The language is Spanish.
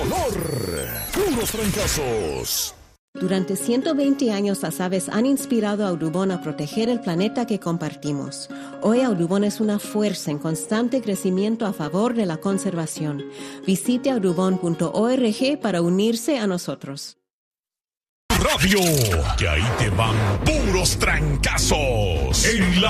valor. Puros trancazos. Durante 120 años, las aves han inspirado a Audubon a proteger el planeta que compartimos. Hoy, Audubon es una fuerza en constante crecimiento a favor de la conservación. Visite audubon.org para unirse a nosotros. Radio, que ahí te van puros trancazos. En la